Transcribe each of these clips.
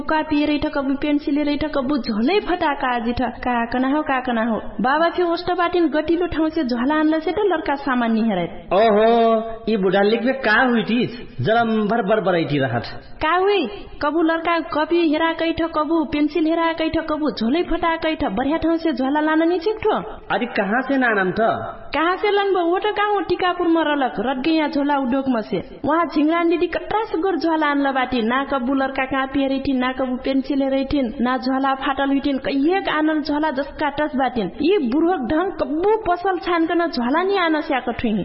कापी रैठ कबु पेन्सिल रैठ कबु झोलै फटाका आजि ठ काकना हो बाबा फे ओस्ट बाटिन गटिलो ठाउँ से झोला आनला से त लड़का सामान नि हेरै ओहो ई बुढा लिखबे का हुइटिस जरम भर बरैठी रहत का हुई कबु लड़का कपी हेरा कैठ कबु पेन्सिल हेरा कैठ कबु झोलै फटा कैठ बढ़िया ठाउँ से झोला लान नि छिक्ठो अरे कहाँ से नानम त कहाँ से लनबो वो त कहाँ टिकापुर मरलक रटगैया झोला उद्योग में से वहाँ झिंगरान दीदी कट्रा सुगर झोला आनला बाटी ना कबु लड़का कापी हेरैठी ना कबु पेन्सिल हेरैठिन ना झोला फाटल हुइटिन कहिएक आनल झोला जसका टस बाटिन यी बुढोक ढंग कबु पसल छानकन झोला नि आन स्याक ठुही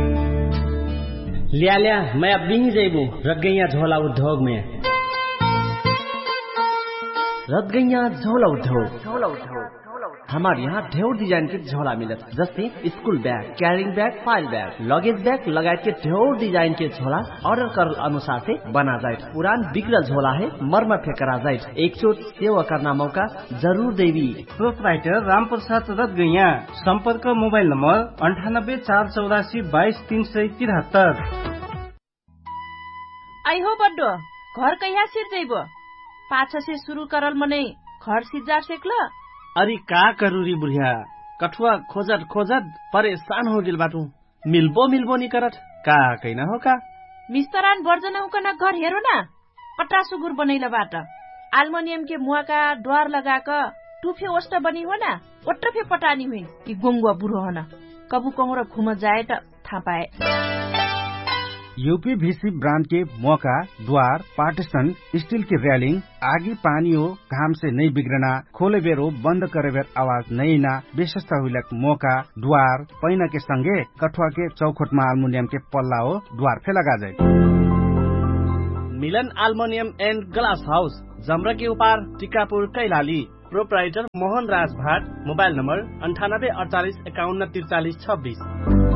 लिया मैं अब नहीं जाइबू रटगैया झोला उद्योग में रटगैया झोला उद्योग हमारे यहाँ ढेर डिजाइन के झोला मिलत जस्तै school bag carrying bag file bag luggage bag लगायत के ढेर डिजाइन के झोला ऑर्डर करल अनुसार से बना जाए पुरान बिगड़ल झोला है मरम्मत करा जाए एक चोट सेवा करना मौका जरूर देवी प्रोपराइटर राम प्रसाद रटगैया संपर्क मोबाइल नंबर 9848222373 आई हो बड्डो घर कहिया सिर जइबो पाछा से शुरू करल मने घर सिजा सेक्ल अरे का करू री बुढ़िया कठुआ खोजत परेशान हो गेल बाटू मिलबो नि करत का कैना हो का मिस्तरान वर्जना हुकना घर हेरो ना पट्टा सुगुर बनैला बाट एल्युमिनियम के मुआका द्वार लगाक टुफे ओस्ट बनी हो ना ओट्रफे पटानी हुई कि गोंगवा बुढो हना कबु कहूर घुम जाए त थाहा पाए यूपीवीसी ब्रांड के मौका द्वार पार्टीशन स्टील की रेलिंग आगी पानी हो घाम से नहीं बिगड़ना खोले बेर हो बंद करे बेर आवाज नहीं ना विशेषता हुई मौका द्वार पैना के संगे कठुआ के चौखट में एल्युमिनियम के पल्ला हो द्वार फे लगा जाए मिलन एल्युमिनियम एंड ग्लास हाउस जमरा के उपार टिकापुर कैलाली प्रोपराइटर मोहन राज भाट मोबाइल नंबर 9848514326